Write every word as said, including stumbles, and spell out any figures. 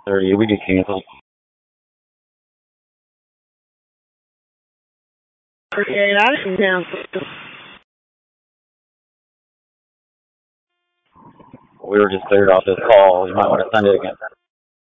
thirty. We get canceled. Okay, I didn't cancel. We were just cleared off this call. You might want to send it again.